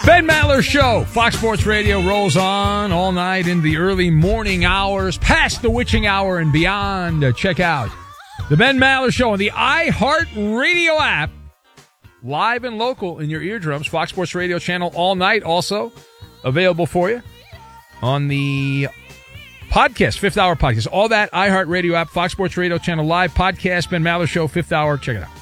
Ben Maller Show. Fox Sports Radio rolls on all night in the early morning hours, past the witching hour and beyond. Check out the Ben Maller Show on the iHeart Radio app. Live and local in your eardrums. Fox Sports Radio channel all night also available for you on the podcast, Fifth Hour Podcast. All that, iHeart Radio app, Fox Sports Radio channel live podcast, Ben Maller Show, Fifth Hour. Check it out.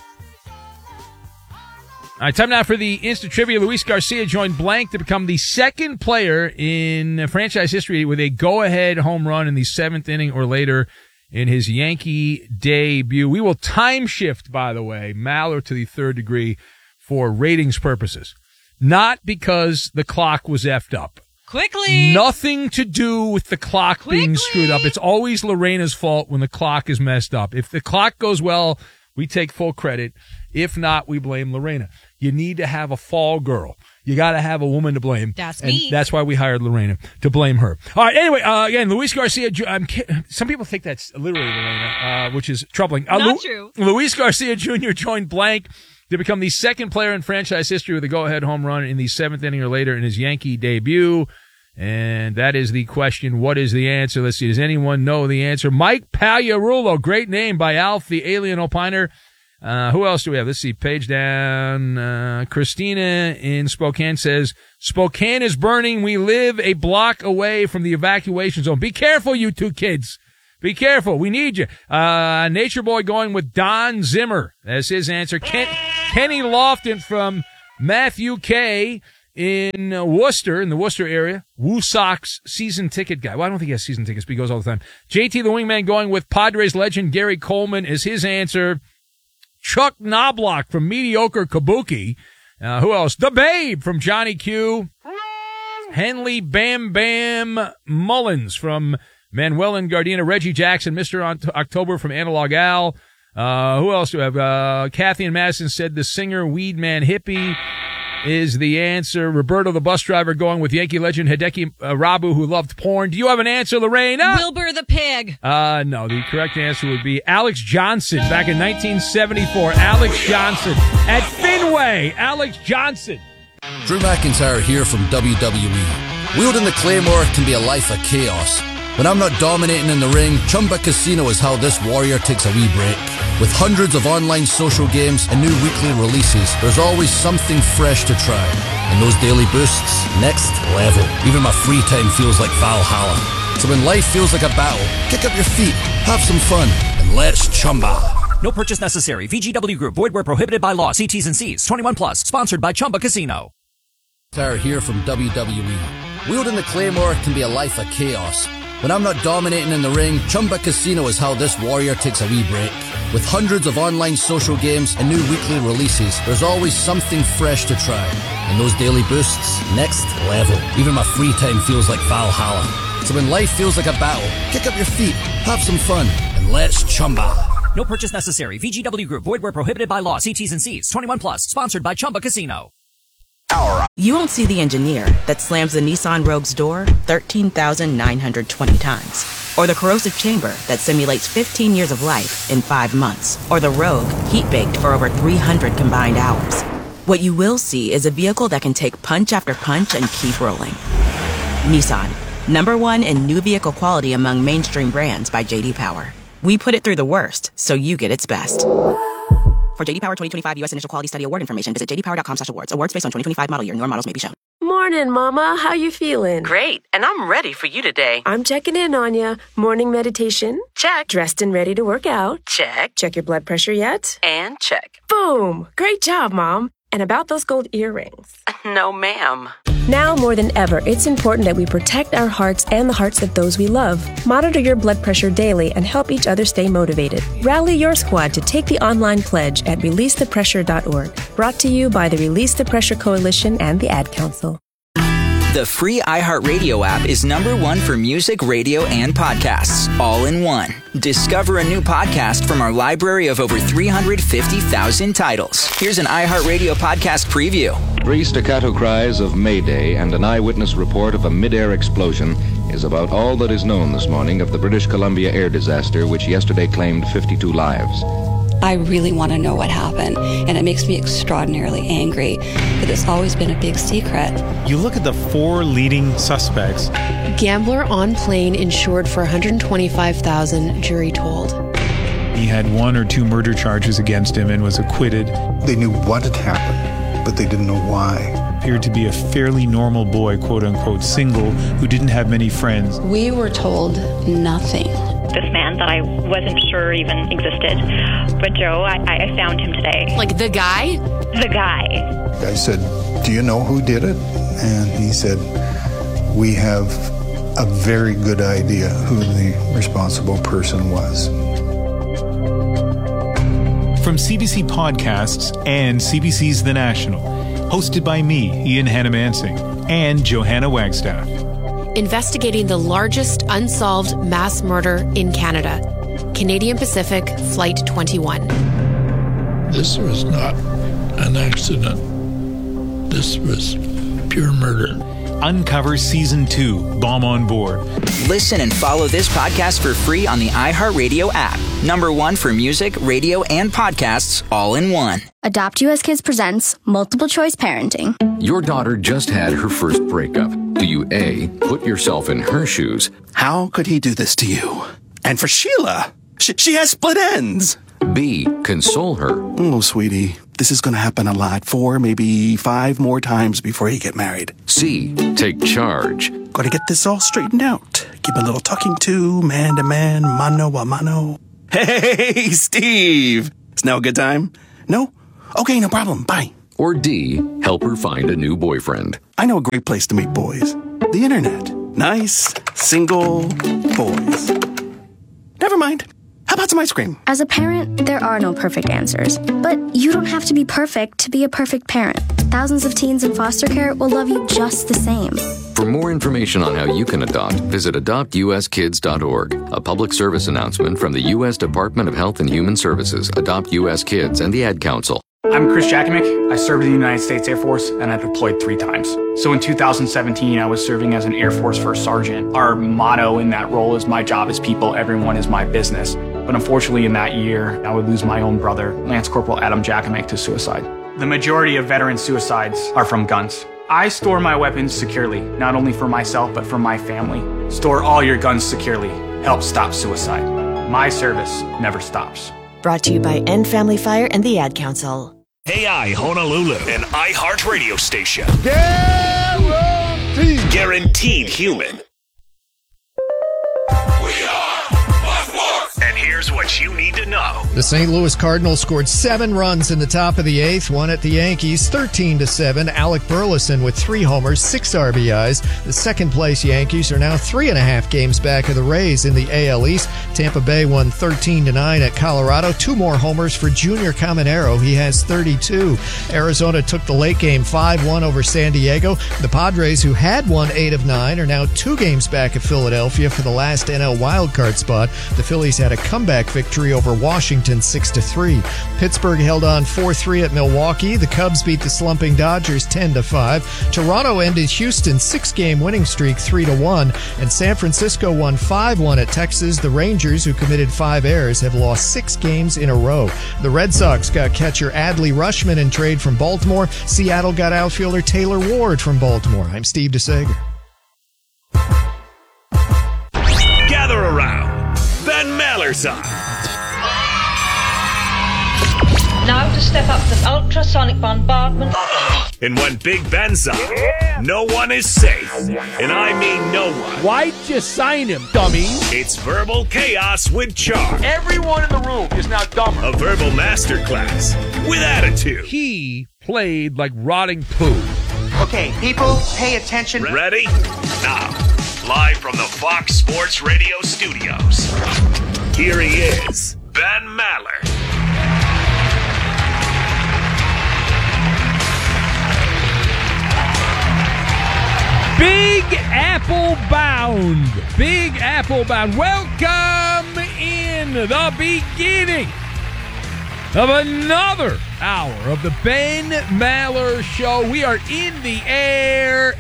All right, time now for the instant trivia. Luis Garcia joined blank to become the second player in franchise history with a go-ahead home run in the seventh inning or later in his Yankee debut. We will time shift, by the way, Maller to the third degree for ratings purposes. Not because the clock was effed up. Quickly! Nothing to do with the clock being screwed up. It's always Lorena's fault when the clock is messed up. If the clock goes well, we take full credit. If not, we blame Lorena. You need to have a fall girl. You got to have a woman to blame. That's and me. That's why we hired Lorena, to blame her. All right, anyway, again, Luis Garcia, some people think that's literally Lorena, which is troubling. Not true. Luis Garcia Jr. joined blank to become the second player in franchise history with a go-ahead home run in the seventh inning or later in his Yankee debut. And that is the question. What is the answer? Let's see. Does anyone know the answer? Mike Pagliarulo. Great name by Alf, the alien opiner. Who else do we have? Let's see. Page down. Christina in Spokane says, Spokane is burning. We live a block away from the evacuation zone. Be careful, you two kids. Be careful. We need you. Nature Boy going with Don Zimmer as his answer. Kenny Lofton from Matthew K. in Worcester, in the Worcester area. Woo Sox season ticket guy. Well, I don't think he has season tickets, but he goes all the time. JT the Wingman going with Padres legend Gary Coleman as his answer. Chuck Knobloch from Mediocre Kabuki. Who else? The Babe from Johnny Q. Henley Bam Bam Mullins from Manuel and Gardena. Reggie Jackson, Mr. October from Analog Al. Who else do we have? Kathy and Madison said the singer Weedman Hippie is the answer. Roberto the bus driver going with Yankee legend Hideki Rabu, who loved porn. Do you have an answer, Lorena? Wilbur the pig. No, the correct answer would be Alex Johnson back in 1974. Alex Johnson at Fenway. Alex Johnson. Drew McIntyre here from WWE. Wielding the Claymore can be a life of chaos. When I'm not dominating in the ring, Chumba Casino is how this warrior takes a wee break. With hundreds of online social games and new weekly releases, there's always something fresh to try. And those daily boosts, next level. Even my free time feels like Valhalla. So when life feels like a battle, kick up your feet, have some fun, and let's Chumba. No purchase necessary. VGW Group. Void where prohibited by law. See T's and C's. 21 plus. Sponsored by Chumba Casino. McIntyre here from WWE. Wielding the Claymore can be a life of chaos. When I'm not dominating in the ring, Chumba Casino is how this warrior takes a wee break. With hundreds of online social games and new weekly releases, there's always something fresh to try. And those daily boosts, next level. Even my free time feels like Valhalla. So when life feels like a battle, kick up your feet, have some fun, and let's Chumba. No purchase necessary. VGW Group. Void where prohibited by law. See T's and C's. 21 plus. Sponsored by Chumba Casino. You won't see the engineer that slams the Nissan Rogue's door 13,920 times. Or the corrosive chamber that simulates 15 years of life in 5 months. Or the Rogue heat-baked for over 300 combined hours. What you will see is a vehicle that can take punch after punch and keep rolling. Nissan, #1 in new vehicle quality among mainstream brands by J.D. Power. We put it through the worst, so you get its best. For J.D. Power 2025 U.S. Initial Quality Study Award information, visit jdpower.com/awards. Awards based on 2025 model year. Newer models may be shown. Morning, Mama. How you feeling? Great, and I'm ready for you today. I'm checking in on ya. Morning meditation? Check. Dressed and ready to work out? Check. Check your blood pressure yet? And check. Boom! Great job, Mom. And about those gold earrings? No, ma'am. Now more than ever, it's important that we protect our hearts and the hearts of those we love. Monitor your blood pressure daily and help each other stay motivated. Rally your squad to take the online pledge at releasethepressure.org. Brought to you by the Release the Pressure Coalition and the Ad Council. The free iHeartRadio app is #1 for music, radio, and podcasts, all in one. Discover a new podcast from our library of over 350,000 titles. Here's an iHeartRadio podcast preview. 3 staccato cries of Mayday and an eyewitness report of a mid-air explosion is about all that is known this morning of the British Columbia air disaster, which yesterday claimed 52 lives. I really want to know what happened, and it makes me extraordinarily angry that it's always been a big secret. You look at the 4 leading suspects. Gambler on plane insured for $125,000, jury told. He had 1 or 2 murder charges against him and was acquitted. They knew what had happened, but they didn't know why. Appeared to be a fairly normal boy, quote-unquote, single, who didn't have many friends. We were told nothing. This man that I wasn't sure even existed. But Joe, I found him today. Like the guy? The guy. I said, "Do you know who did it?" And he said, "We have a very good idea who the responsible person was." From CBC Podcasts and CBC's The National, hosted by me, Ian Hannamansing, and Johanna Wagstaff. Investigating the largest unsolved mass murder in Canada. Canadian Pacific Flight 21. This was not an accident. This was pure murder. Uncover Season 2, Bomb on Board. Listen and follow this podcast for free on the iHeartRadio app. #1 for music, radio, and podcasts all in one. Adopt US Kids presents Multiple Choice Parenting. Your daughter just had her first breakup. Do you A, put yourself in her shoes? How could he do this to you? And for Sheila, she has split ends. B, console her. Oh, sweetie, this is going to happen a lot. 4, maybe 5 more times before you get married. C, take charge. Got to get this all straightened out. Give a little talking to, man to man, mano a mano. Hey, Steve! It's now a good time? No? Okay, no problem. Bye. Or D, help her find a new boyfriend. I know a great place to meet boys. The internet. Nice, single boys. Never mind. How about some ice cream? As a parent, there are no perfect answers. But you don't have to be perfect to be a perfect parent. Thousands of teens in foster care will love you just the same. For more information on how you can adopt, visit adoptuskids.org. A public service announcement from the U.S. Department of Health and Human Services, Adopt U.S. Kids, and the Ad Council. I'm Chris Jakimick. I served in the United States Air Force, and I deployed 3 times. So in 2017, I was serving as an Air Force First Sergeant. Our motto in that role is, "My job is people, everyone is my business." But unfortunately, in that year, I would lose my own brother, Lance Corporal Adam Jakimick, to suicide. The majority of veteran suicides are from guns. I store my weapons securely, not only for myself, but for my family. Store all your guns securely. Help stop suicide. My service never stops. Brought to you by End Family Fire and the Ad Council. AI Honolulu, an iHeart radio station. Guaranteed. Guaranteed human. And here's what you need to know. The St. Louis Cardinals scored 7 runs in the top of the 8th, one at the Yankees, 13-7. Alec Burleson with 3 homers, 6 RBIs. The second-place Yankees are now 3.5 games back of the Rays in the AL East. Tampa Bay won 13-9 at Colorado. 2 more homers for Junior Caminero. He has 32. Arizona took the late game 5-1 over San Diego. The Padres, who had won 8 of 9, are now 2 games back of Philadelphia for the last NL wildcard spot. The Phillies had a comeback victory over Washington 6-3. Pittsburgh held on 4-3 at Milwaukee. The Cubs beat the slumping Dodgers 10-5. Toronto ended Houston's 6-game winning streak 3-1, and San Francisco won 5-1 at Texas. The Rangers, who committed 5 errors, have lost 6 games in a row. The Red Sox got catcher Adley Rutschman in trade from Baltimore. Seattle got outfielder Taylor Ward from Baltimore. I'm Steve DeSager. Gather around. Ben Maller's on. Now to step up to ultrasonic bombardment. And when Big Ben's on, no one is safe. And I mean no one. Why'd you sign him, dummy? It's Verbal Chaos with Charm. Everyone in the room is now dumber. A verbal masterclass with attitude. He played like rotting poo. Okay, people, pay attention. Ready? Now, live from the Fox Sports Radio studios, here he is, Ben Maller. Big Apple bound. Big Apple bound. Welcome in the beginning of another hour of the Ben Maller Show. We are in the air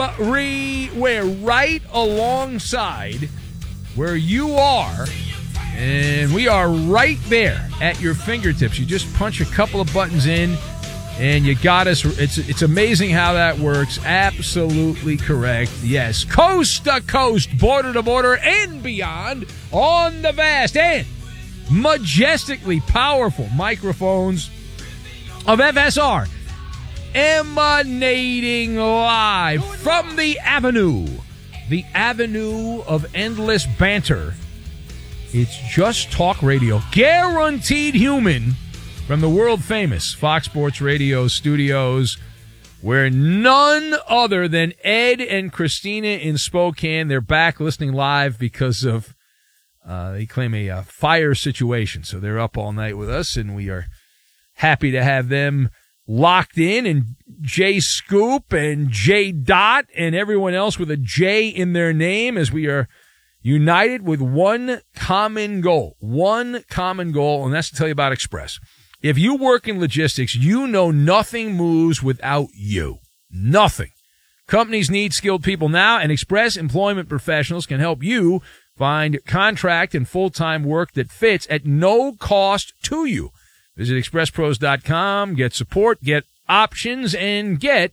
everywhere, right alongside where you are And we are right there at your fingertips. You just punch a couple of buttons in, and you got us. It's amazing how that works. Absolutely correct. Yes, coast to coast, border to border, and beyond on the vast and majestically powerful microphones of FSR, emanating live from the avenue of endless banter. It's Just Talk Radio, guaranteed human, from the world-famous Fox Sports Radio studios, where none other than Ed and Christina in Spokane, they're back listening live because of, they claim a fire situation. So they're up all night with us, and we are happy to have them locked in, and J Scoop and J Dot and everyone else with a J in their name, as we are united with one common goal, and that's to tell you about Express. If you work in logistics, you know nothing moves without you. Nothing. Companies need skilled people now, and Express Employment Professionals can help you find contract and full-time work that fits at no cost to you. Visit expresspros.com, get support, get options, and get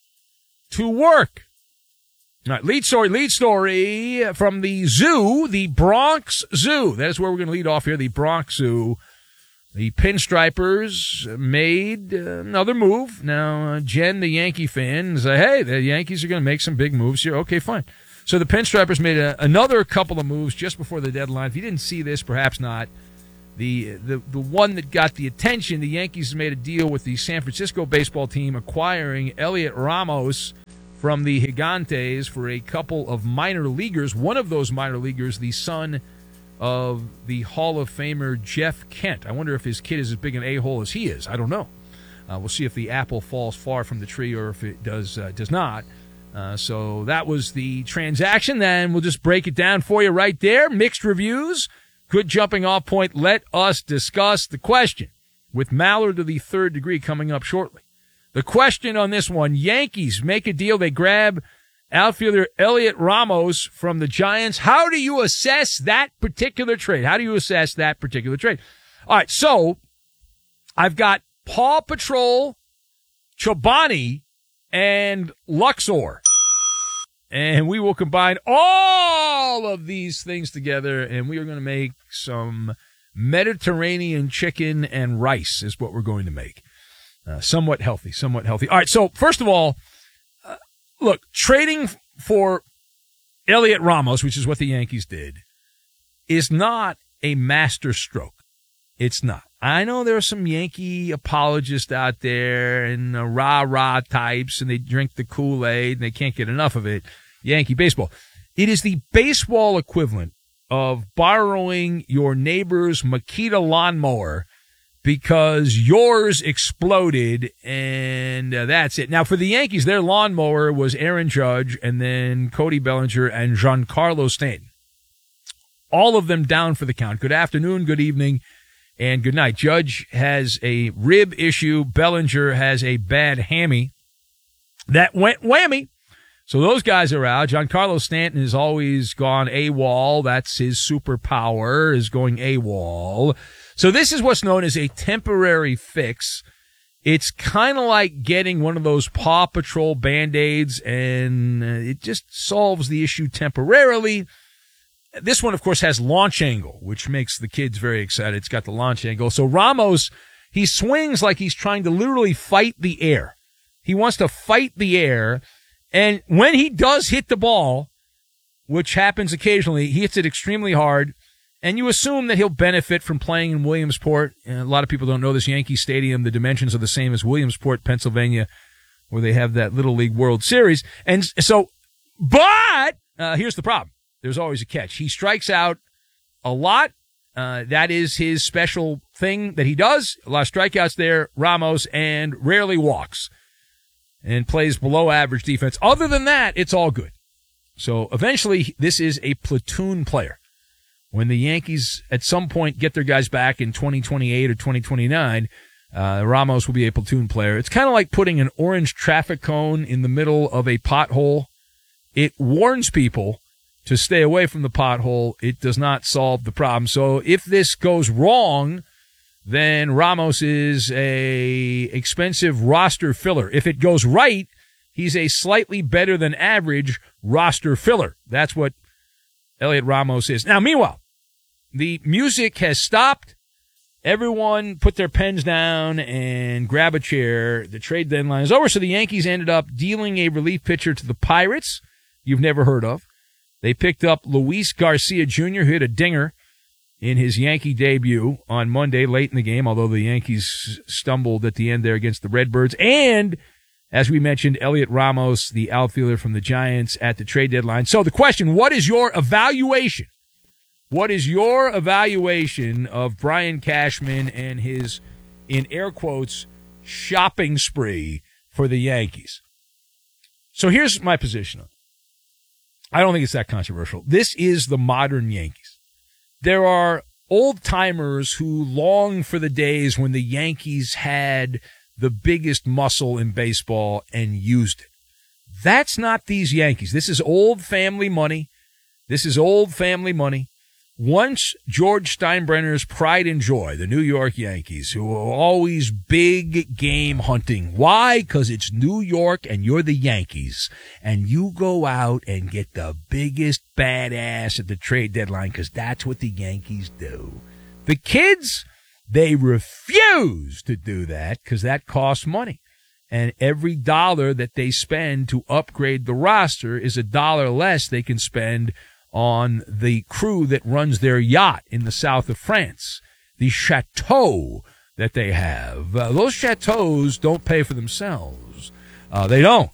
to work. All right, lead story from the zoo, the Bronx Zoo. That is where we're going to lead off here, the Bronx Zoo. The Pinstripers made another move. Now, Jen, the Yankee fan, is like, hey, the Yankees are going to make some big moves here. Okay, fine. So the Pinstripers made another couple of moves just before the deadline. If you didn't see this, perhaps not. The one that got the attention, the Yankees made a deal with the San Francisco baseball team acquiring Elliot Ramos from the Gigantes for a couple of minor leaguers. One of those minor leaguers, the son of the Hall of Famer Jeff Kent. I wonder if his kid is as big an a-hole as he is. I don't know. We'll see if the apple falls far from the tree or if it does not. So that was the transaction. Then we'll just break it down for you right there. Mixed reviews. Good jumping off point. Let us discuss the question with Mallard to the third degree coming up shortly. The question on this one, Yankees make a deal. They grab outfielder Elliot Ramos from the Giants. How do you assess that particular trade? All right, so I've got Paw Patrol, Chobani, and Luxor. And we will combine all of these things together, and we are going to make some Mediterranean chicken and rice is what we're going to make. Somewhat healthy. All right, so first of all, look, trading for Elliot Ramos, which is what the Yankees did, is not a master stroke. It's not. I know there are some Yankee apologists out there and rah-rah types, and they drink the Kool-Aid, and they can't get enough of it. Yankee baseball. It is the baseball equivalent of borrowing your neighbor's Makita lawnmower because yours exploded, and that's it. Now, for the Yankees, their lawnmower was Aaron Judge and then Cody Bellinger and Giancarlo Stanton. All of them down for the count. Good afternoon, good evening, and good night. Judge has a rib issue. Bellinger has a bad hammy. That went whammy. So those guys are out. Giancarlo Stanton has always gone AWOL. That's his superpower, is going AWOL. So this is what's known as a temporary fix. It's kind of like getting one of those Paw Patrol Band-Aids, and it just solves the issue temporarily. This one, of course, has launch angle, which makes the kids very excited. It's got the launch angle. So Ramos, he swings like he's trying to literally fight the air. He wants to fight the air. And when he does hit the ball, which happens occasionally, he hits it extremely hard. And you assume that he'll benefit from playing in Williamsport. And a lot of people don't know this. Yankee Stadium, the dimensions are the same as Williamsport, Pennsylvania, where they have that Little League World Series. And so, but here's the problem. There's always a catch. He strikes out a lot. That is his special thing that he does. A lot of strikeouts there, Ramos, and rarely walks and plays below average defense. Other than that, it's all good. So eventually, this is a platoon player. When the Yankees at some point get their guys back in 2028 or 2029, Ramos will be a platoon player. It's kind of like putting an orange traffic cone in the middle of a pothole. It warns people to stay away from the pothole, it does not solve the problem. So if this goes wrong, then Ramos is a expensive roster filler. If it goes right, he's a slightly better than average roster filler. That's what Elliot Ramos is. Now, meanwhile, the music has stopped. Everyone put their pens down and grab a chair. The trade deadline is over, so the Yankees ended up dealing a relief pitcher to the Pirates, you've never heard of. They picked up Luis Garcia Jr., who hit a dinger in his Yankee debut on Monday late in the game, although the Yankees stumbled at the end there against the Redbirds. And, as we mentioned, Elliot Ramos, the outfielder from the Giants, at the trade deadline. So the question, what is your evaluation? What is your evaluation of Brian Cashman and his, in air quotes, shopping spree for the Yankees? So here's my position on it. I don't think it's that controversial. This is the modern Yankees. There are old-timers who long for the days when the Yankees had the biggest muscle in baseball and used it. That's not these Yankees. This is old family money. This is old family money. Once George Steinbrenner's pride and joy, the New York Yankees, who are always big game hunting. Why? Because it's New York and you're the Yankees. And you go out and get the biggest badass at the trade deadline because that's what the Yankees do. The kids, they refuse to do that because that costs money. And every dollar that they spend to upgrade the roster is a dollar less they can spend on the crew that runs their yacht in the south of France, the chateau that they have. Those chateaus don't pay for themselves. They don't.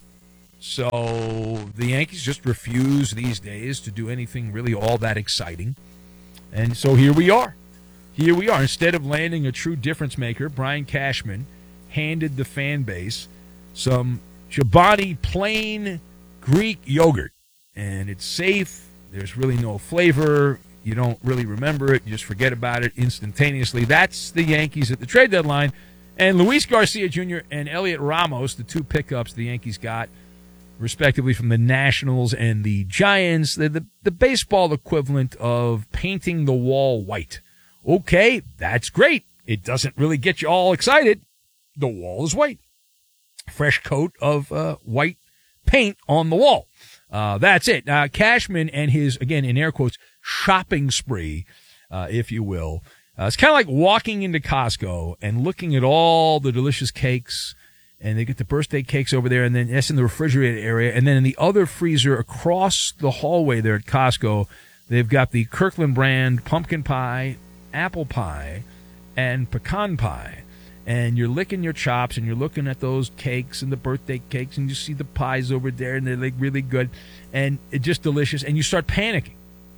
So the Yankees just refuse these days to do anything really all that exciting. And so here we are. Here we are. Instead of landing a true difference maker, Brian Cashman handed the fan base some Chobani plain Greek yogurt. And it's safe. There's really no flavor. You don't really remember it. You just forget about it instantaneously. That's the Yankees at the trade deadline. And Luis Garcia Jr. and Elliot Ramos, the two pickups the Yankees got, respectively, from the Nationals and the Giants, the baseball equivalent of painting the wall white. Okay, that's great. It doesn't really get you all excited. The wall is white. Fresh coat of white paint on the wall. That's it. Cashman and his, again, in air quotes, shopping spree, if you will. It's kind of like walking into Costco and looking at all the delicious cakes, and they get the birthday cakes over there, and then that's in the refrigerator area. And then in the other freezer across the hallway there at Costco, they've got the Kirkland brand pumpkin pie, apple pie, and pecan pie. And you're licking your chops and you're looking at those cakes and the birthday cakes, and you see the pies over there and they're like really good and it's just delicious. And you start panicking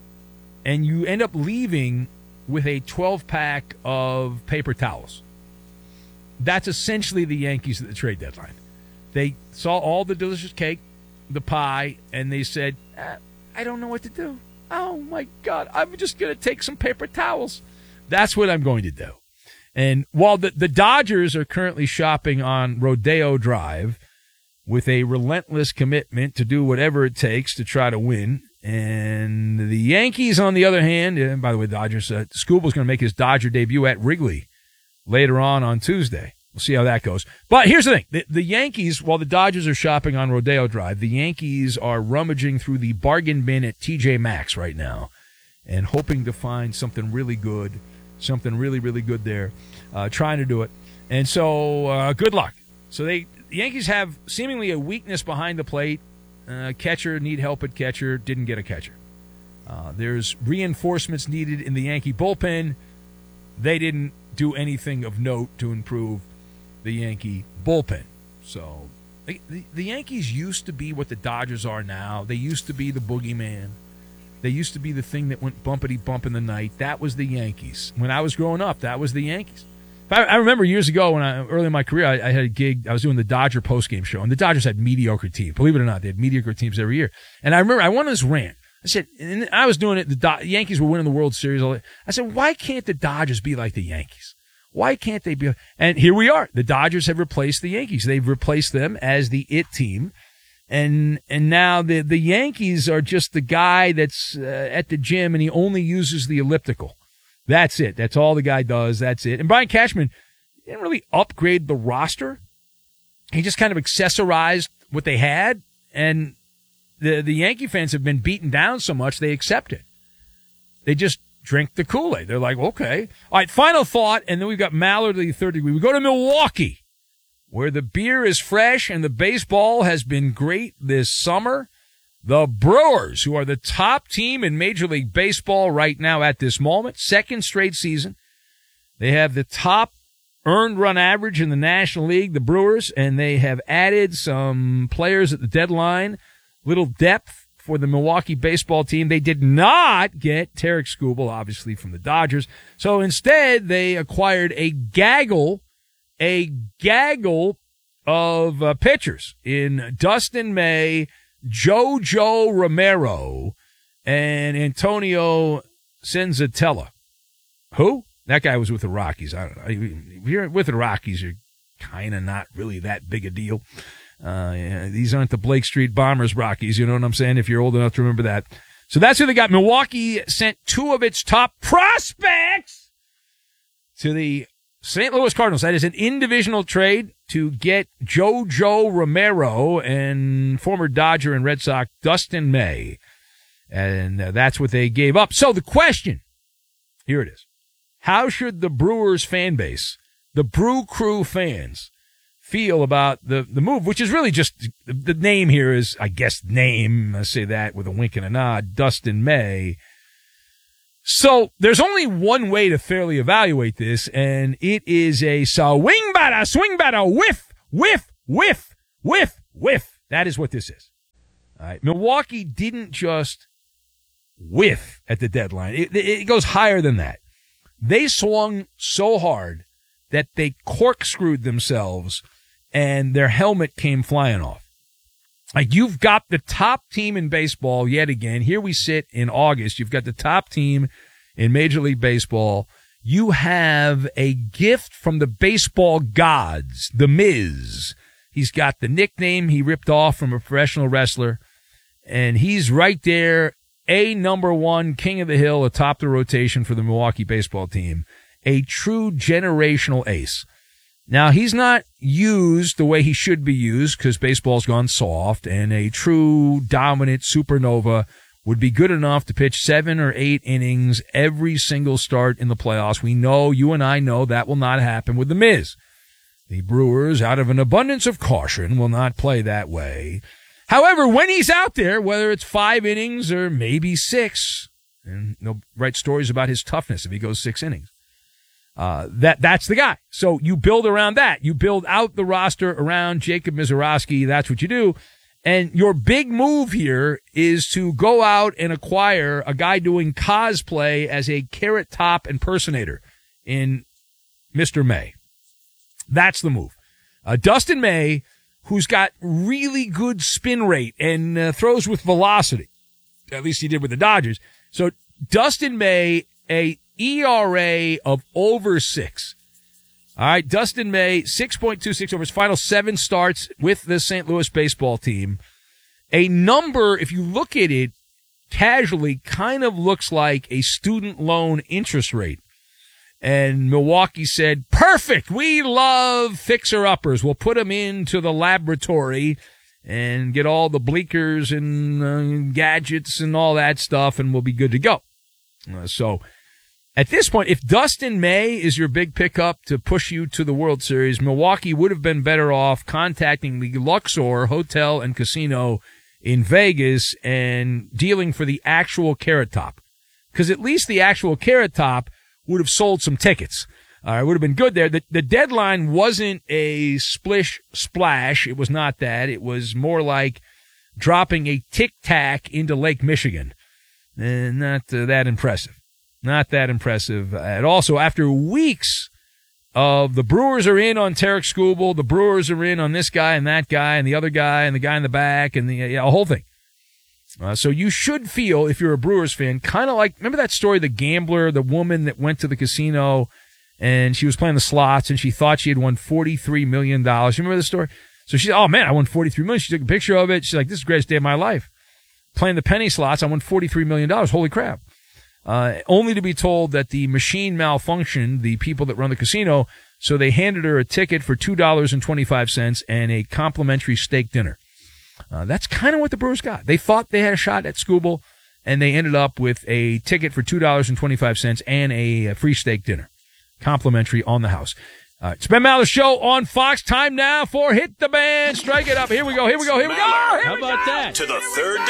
and you end up leaving with a 12-pack of paper towels. That's essentially the Yankees at the trade deadline. They saw all the delicious cake, the pie, and they said, I don't know what to do. Oh, my God, I'm just going to take some paper towels. That's what I'm going to do. And while the Dodgers are currently shopping on Rodeo Drive with a relentless commitment to do whatever it takes to try to win, and the Yankees, on the other hand, and by the way, Dodgers, Scooble's going to make his Dodger debut at Wrigley later on Tuesday. We'll see how that goes. But here's the thing. The Yankees, while the Dodgers are shopping on Rodeo Drive, the Yankees are rummaging through the bargain bin at TJ Maxx right now and hoping to find something really good. Something really, really good there, trying to do it. And so, good luck. So the Yankees have seemingly a weakness behind the plate. Catcher, need help at catcher, didn't get a catcher. There's reinforcements needed in the Yankee bullpen. They didn't do anything of note to improve the Yankee bullpen. So the Yankees used to be what the Dodgers are now. They used to be the boogeyman. They used to be the thing that went bumpity-bump in the night. That was the Yankees. When I was growing up, that was the Yankees. I remember years ago when early in my career, I had a gig. I was doing the Dodger postgame show, and the Dodgers had mediocre teams. Believe it or not, they had mediocre teams every year. And I remember I went on this rant. I said, and I was doing it, the Yankees were winning the World Series. I said, why can't the Dodgers be like the Yankees? Why can't they be? And here we are. The Dodgers have replaced the Yankees. They've replaced them as the it team. And now the Yankees are just the guy that's at the gym and he only uses the elliptical. That's it. That's all the guy does. That's it. And Brian Cashman didn't really upgrade the roster. He just kind of accessorized what they had. And the Yankee fans have been beaten down so much they accept it. They just drink the Kool-Aid. They're like, okay. All right, final thought, and then we've got Mallard of the third degree. We go to Milwaukee, where the beer is fresh and the baseball has been great this summer. The Brewers, who are the top team in Major League Baseball right now at this moment, second straight season. They have the top earned run average in the National League, the Brewers, and they have added some players at the deadline, little depth for the Milwaukee baseball team. They did not get Tarek Skubal, obviously, from the Dodgers. So instead, they acquired a gaggle of pitchers in Dustin May, Jojo Romero, and Antonio Senzatella. Who? That guy was with the Rockies. I don't know. If you're with the Rockies, you're kind of not really that big a deal. These aren't the Blake Street Bombers Rockies, you know what I'm saying, if you're old enough to remember that. So that's who they got. Milwaukee sent two of its top prospects to the St. Louis Cardinals. That is an in-divisional trade to get Jojo Romero and former Dodger and Red Sox Dustin May. And that's what they gave up. So the question, here it is. How should the Brewers fan base, the Brew Crew fans, feel about the move, which is really just, the name here is, I guess, I say that with a wink and a nod, Dustin May. So there's only one way to fairly evaluate this, and it is a swing batter, whiff, whiff, whiff, whiff, whiff. That is what this is. All right. Milwaukee didn't just whiff at the deadline. It goes higher than that. They swung so hard that they corkscrewed themselves and their helmet came flying off. Like, you've got the top team in baseball yet again. Here we sit in August. You've got the top team in Major League Baseball. You have a gift from the baseball gods, The Miz. He's got the nickname he ripped off from a professional wrestler, and he's right there, a number one king of the hill atop the rotation for the Milwaukee baseball team, a true generational ace. Now, he's not used the way he should be used because baseball's gone soft, and a true dominant supernova would be good enough to pitch 7 or 8 innings every single start in the playoffs. We know, you and I know, that will not happen with The Miz. The Brewers, out of an abundance of caution, will not play that way. However, when he's out there, whether it's 5 innings or maybe 6, and they'll write stories about his toughness if he goes 6 innings. That's the guy. So you build around that. You build out the roster around Jacob Misiorowski. That's what you do. And your big move here is to go out and acquire a guy doing cosplay as a Carrot Top impersonator in Mr. May. That's the move. Dustin May, who's got really good spin rate and throws with velocity. At least he did with the Dodgers. So Dustin May, a ERA of over 6. All right, Dustin May, 6.26 over his final 7 starts with the St. Louis baseball team. A number, if you look at it casually, kind of looks like a student loan interest rate. And Milwaukee said, perfect, we love fixer-uppers. We'll put them into the laboratory and get all the bleakers and gadgets and all that stuff, and we'll be good to go. So at this point, if Dustin May is your big pickup to push you to the World Series, Milwaukee would have been better off contacting the Luxor Hotel and Casino in Vegas and dealing for the actual Carrot Top. Because at least the actual Carrot Top would have sold some tickets. It would have been good there. The deadline wasn't a splish splash. It was not that. It was more like dropping a Tic Tac into Lake Michigan. And not that impressive. Not that impressive at all. So after weeks of the Brewers are in on Tarek Skubal, the Brewers are in on this guy and that guy and the other guy and the guy in the back and the whole thing. So you should feel, if you're a Brewers fan, kind of like, remember that story, the gambler, the woman that went to the casino and she was playing the slots and she thought she had won $43 million. You remember the story? So she's, oh man, I won $43 million. She took a picture of it. She's like, this is the greatest day of my life. Playing the penny slots, I won $43 million. Holy crap. Only to be told that the machine malfunctioned, the people that run the casino, so they handed her a ticket for $2.25 and a complimentary steak dinner. That's kind of what the Brewers got. They thought they had a shot at Skubal, and they ended up with a ticket for $2.25 and a free steak dinner. Complimentary on the house. It's Ben Maller's show on Fox. Time now for Hit the Band. Strike it up. Here we go. How about that? To the third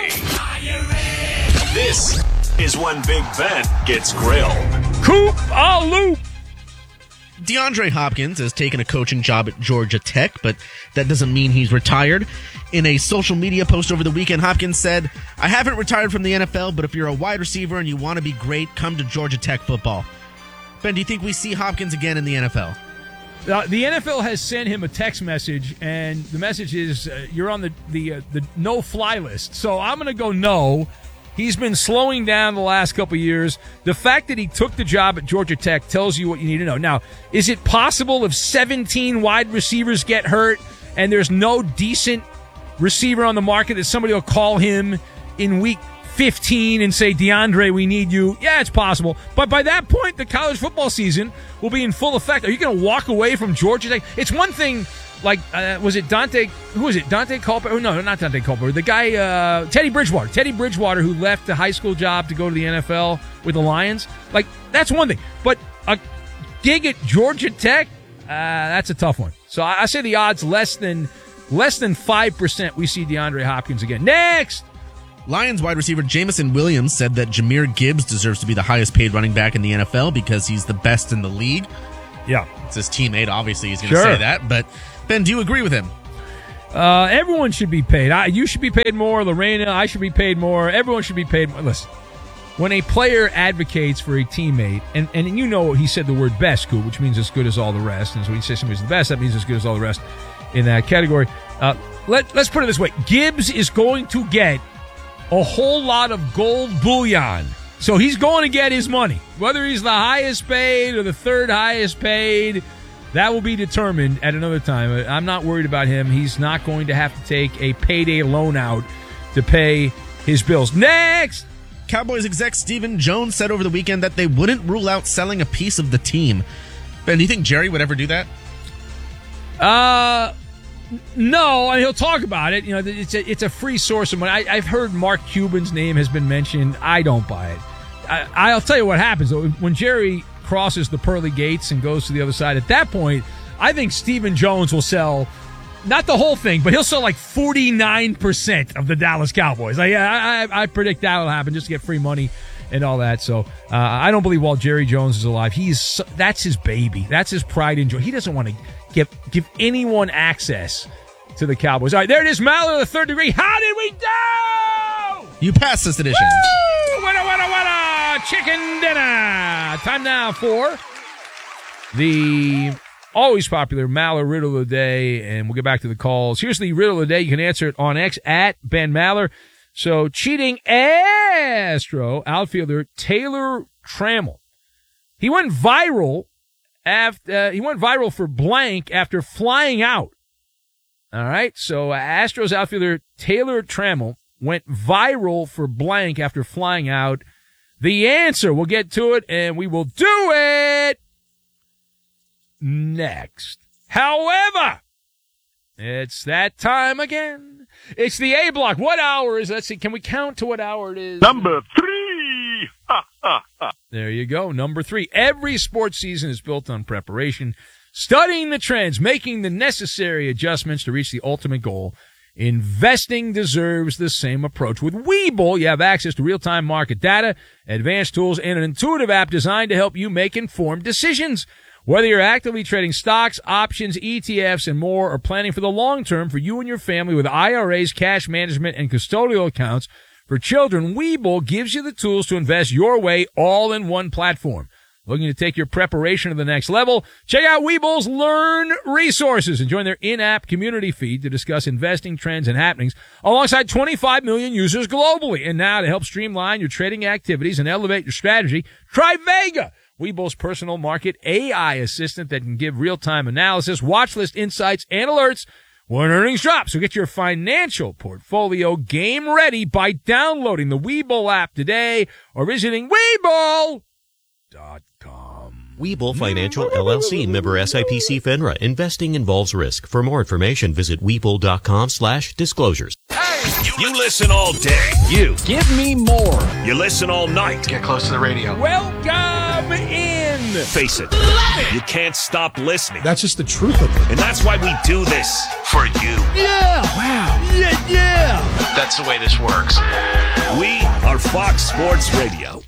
degree. This is when Big Ben gets grilled. Coop a loop. DeAndre Hopkins has taken a coaching job at Georgia Tech, but that doesn't mean he's retired. In a social media post over the weekend, Hopkins said, I haven't retired from the NFL, but if you're a wide receiver and you want to be great, come to Georgia Tech football. Ben, do you think we see Hopkins again in the NFL? The NFL has sent him a text message, and the message is you're on the no-fly list. So I'm going to go no. He's been slowing down the last couple of years. The fact that he took the job at Georgia Tech tells you what you need to know. Now, is it possible if 17 wide receivers get hurt and there's no decent receiver on the market that somebody will call him in week 15 and say, DeAndre, we need you? Yeah, it's possible. But by that point, the college football season will be in full effect. Are you going to walk away from Georgia Tech? It's one thing, like, was it Dante? Who was it? Dante Culpepper? No, not Dante Culpepper. The guy, Teddy Bridgewater. Teddy Bridgewater, who left the high school job to go to the NFL with the Lions. Like, that's one thing. But a gig at Georgia Tech, that's a tough one. So I say the odds less than 5% we see DeAndre Hopkins again. Next! Lions wide receiver Jameson Williams said that Jahmyr Gibbs deserves to be the highest paid running back in the NFL because he's the best in the league. Yeah. It's his teammate, obviously he's going to say that. But, Ben, do you agree with him? Everyone should be paid. You should be paid more. Lorena, I should be paid more. Everyone should be paid more. Listen, when a player advocates for a teammate, and you know he said the word best, which means as good as all the rest, and so when he says somebody's the best, that means as good as all the rest in that category. Let's put it this way. Gibbs is going to get a whole lot of gold bullion. So he's going to get his money. Whether he's the highest paid or the third highest paid, that will be determined at another time. I'm not worried about him. He's not going to have to take a payday loan out to pay his bills. Next! Cowboys exec Stephen Jones said over the weekend that they wouldn't rule out selling a piece of the team. Ben, do you think Jerry would ever do that? No, I mean, he'll talk about it. You know, it's a free source of money. I've heard Mark Cuban's name has been mentioned. I don't buy it. I'll tell you what happens, though. When Jerry crosses the pearly gates and goes to the other side, at that point, I think Stephen Jones will sell, not the whole thing, but he'll sell like 49% of the Dallas Cowboys. I predict that will happen just to get free money and all that. So I don't believe while Jerry Jones is alive, that's his baby. That's his pride and joy. He doesn't want to give anyone access to the Cowboys. All right, there it is, Maller, the third degree. How did we do? You passed this edition. Woo! Winner, chicken dinner. Time now for the always popular Maller Riddle of the Day, and we'll get back to the calls. Here's the Riddle of the Day. You can answer it on X at Ben Maller. So, cheating Astro outfielder Taylor Trammell. He went viral for blank after flying out. All right. So Astros outfielder Taylor Trammell went viral for blank after flying out. The answer, we'll get to it, and we will do it next. However, it's that time again. It's the A block. What hour is it? Let's see. Can we count to what hour it is? Number 3. There you go. Number 3. Every sports season is built on preparation, studying the trends, making the necessary adjustments to reach the ultimate goal. Investing deserves the same approach. With Webull, you have access to real-time market data, advanced tools, and an intuitive app designed to help you make informed decisions. Whether you're actively trading stocks, options, ETFs, and more, or planning for the long term for you and your family with IRAs, cash management, and custodial accounts for children, Webull gives you the tools to invest your way all in one platform. Looking to take your preparation to the next level? Check out Webull's Learn resources and join their in-app community feed to discuss investing trends and happenings alongside 25 million users globally. And now to help streamline your trading activities and elevate your strategy, try Vega, Webull's personal market AI assistant that can give real-time analysis, watch list insights, and alerts when earnings drop. So get your financial portfolio game ready by downloading the Webull app today or visiting Webull.com. Webull Financial LLC, member SIPC FINRA. Investing involves risk. For more information, visit Webull.com/disclosures. You listen all day. You. Give me more. You listen all night. Get close to the radio. Welcome in. Face it. You can't stop listening. That's just the truth of it. And that's why we do this. For you. Yeah. Wow. Yeah. That's the way this works. We are Fox Sports Radio.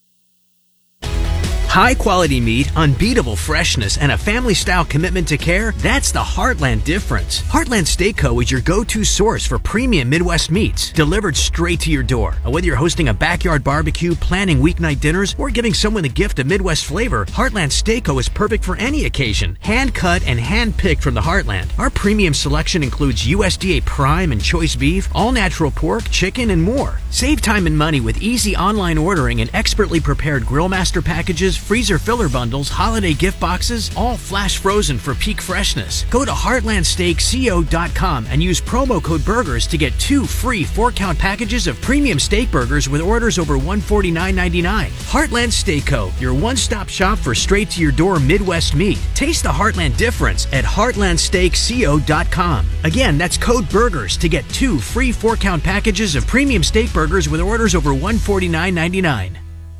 High-quality meat, unbeatable freshness, and a family-style commitment to care, that's the Heartland difference. Heartland Steak Co. is your go-to source for premium Midwest meats, delivered straight to your door. Whether you're hosting a backyard barbecue, planning weeknight dinners, or giving someone a gift of Midwest flavor, Heartland Steak Co. is perfect for any occasion. Hand-cut and hand-picked from the Heartland. Our premium selection includes USDA prime and choice beef, all-natural pork, chicken, and more. Save time and money with easy online ordering and expertly prepared Grillmaster packages, freezer filler bundles, holiday gift boxes, all flash frozen for peak freshness. Go to heartlandsteakco.com and use promo code BURGERS to get 2 free 4-count packages of premium steak burgers with orders over $149.99. Heartland Steak Co., your one-stop shop for straight-to-your-door Midwest meat. Taste the Heartland difference at heartlandsteakco.com. Again, that's code BURGERS to get 2 free 4-count packages of premium steak burgers with orders over $149.99.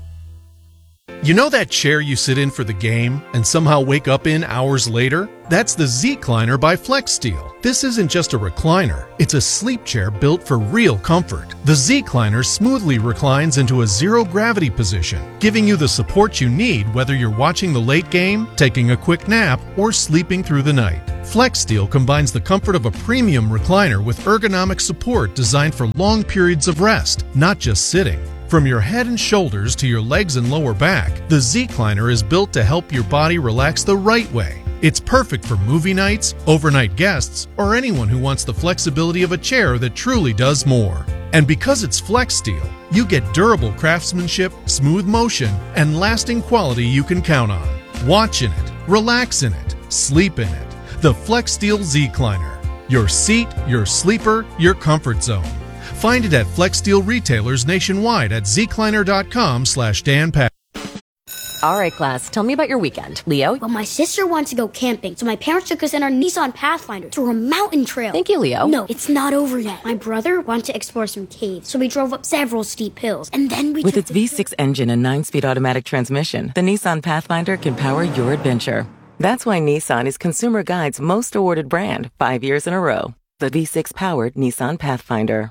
You know that chair you sit in for the game and somehow wake up in hours later? That's the Z-Cliner by FlexSteel. This isn't just a recliner, it's a sleep chair built for real comfort. The Z-Cliner smoothly reclines into a zero-gravity position, giving you the support you need whether you're watching the late game, taking a quick nap, or sleeping through the night. FlexSteel combines the comfort of a premium recliner with ergonomic support designed for long periods of rest, not just sitting. From your head and shoulders to your legs and lower back, the Z-Cliner is built to help your body relax the right way. It's perfect for movie nights, overnight guests, or anyone who wants the flexibility of a chair that truly does more. And because it's FlexSteel, you get durable craftsmanship, smooth motion, and lasting quality you can count on. Watch in it, relax in it, sleep in it. The FlexSteel Z-Cliner. Your seat, your sleeper, your comfort zone. Find it at FlexSteel retailers nationwide at zcliner.com/DanPatrick. All right, class, tell me about your weekend. Leo? Well, my sister wants to go camping, so my parents took us in our Nissan Pathfinder to a mountain trail. Thank you, Leo. No, it's not over yet. My brother wanted to explore some caves, so we drove up several steep hills, and then we With its V6 engine and 9-speed automatic transmission, the Nissan Pathfinder can power your adventure. That's why Nissan is Consumer Guide's most awarded brand 5 years in a row. The V6-powered Nissan Pathfinder.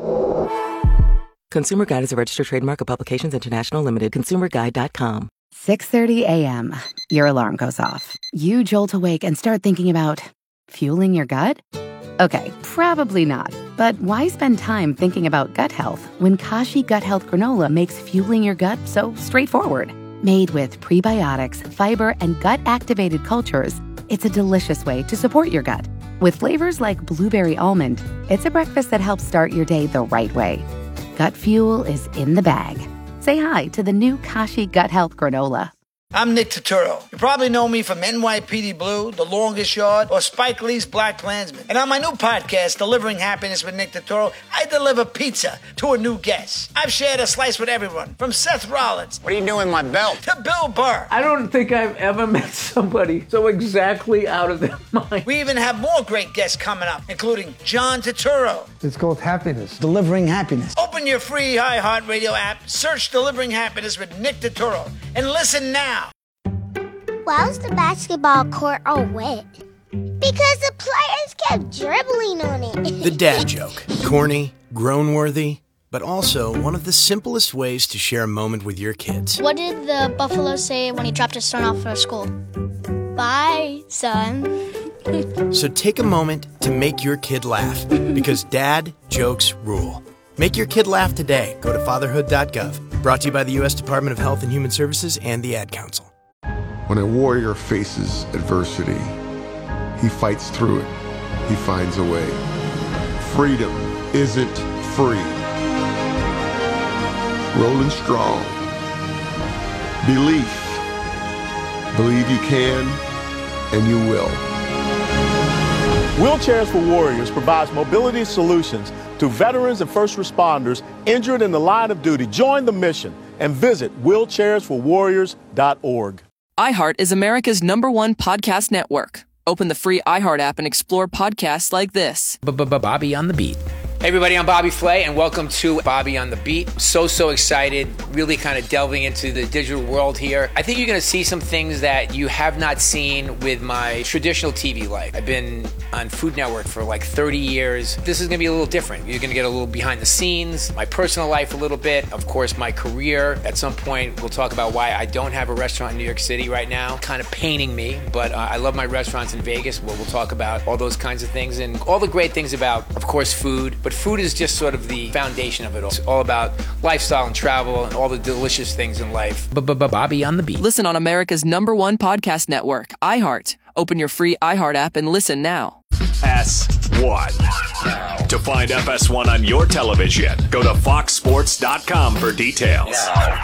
Consumer Guide is a registered trademark of Publications International Limited. ConsumerGuide.com. 6:30 a.m. Your alarm goes off. You jolt awake and start thinking about fueling your gut? Okay, probably not. But why spend time thinking about gut health when Kashi Gut Health Granola makes fueling your gut so straightforward? Made with prebiotics, fiber, and gut-activated cultures, it's a delicious way to support your gut. With flavors like blueberry almond, it's a breakfast that helps start your day the right way. Gut fuel is in the bag. Say hi to the new Kashi Gut Health Granola. I'm Nick Turturro. You probably know me from NYPD Blue, The Longest Yard, or Spike Lee's BlacKkKlansman. And on my new podcast, Delivering Happiness with Nick Turturro, I deliver pizza to a new guest. I've shared a slice with everyone, from Seth Rollins. What are you doing with my belt? To Bill Burr. I don't think I've ever met somebody so exactly out of their mind. We even have more great guests coming up, including John Turturro. It's called Happiness. Delivering Happiness. Open your free iHeartRadio app, search Delivering Happiness with Nick Turturro, and listen now. Why was the basketball court all wet? Because the players kept dribbling on it. The dad joke. Corny, groan-worthy, but also one of the simplest ways to share a moment with your kids. What did the buffalo say when he dropped his son off for school? Bye, son. So take a moment to make your kid laugh, because dad jokes rule. Make your kid laugh today. Go to fatherhood.gov. Brought to you by the U.S. Department of Health and Human Services and the Ad Council. When a warrior faces adversity, he fights through it. He finds a way. Freedom isn't free. Rolling strong. Belief. Believe you can, and you will. Wheelchairs for Warriors provides mobility solutions to veterans and first responders injured in the line of duty. Join the mission and visit wheelchairsforwarriors.org. iHeart is America's #1 podcast network. Open the free iHeart app and explore podcasts like this. Bobby on the Beat. Hey everybody, I'm Bobby Flay, and welcome to Bobby on the Beat. So excited, really kind of delving into the digital world here. I think you're going to see some things that you have not seen with my traditional TV life. I've been on Food Network for like 30 years. This is going to be a little different. You're going to get a little behind the scenes, my personal life a little bit, of course my career. At some point, we'll talk about why I don't have a restaurant in New York City right now. Kind of paining me, but I love my restaurants in Vegas. We'll talk about all those kinds of things and all the great things about, of course, food. But food is just sort of the foundation of it all. It's all about lifestyle and travel and all the delicious things in life. Bobby on the Beat. Listen on America's #1 podcast network, iHeart. Open your free iHeart app and listen now. S1. To find FS1 on your television, go to foxsports.com for details.